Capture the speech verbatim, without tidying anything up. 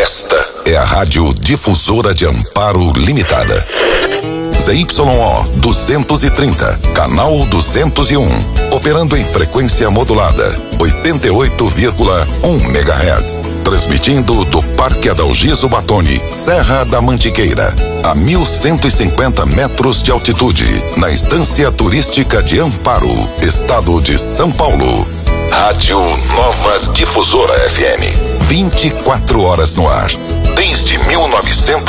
Esta é a Rádio Difusora de Amparo Limitada. Z Y O duzentos e trinta, canal duzentos e um, operando em frequência modulada, oitenta e oito vírgula um megahertz, transmitindo do Parque Adalgiso Batoni, Serra da Mantiqueira, a mil cento e cinquenta metros de altitude, na Estância Turística de Amparo, Estado de São Paulo. Rádio Nova Difusora F M, vinte e quatro horas no ar, desde mil novecentos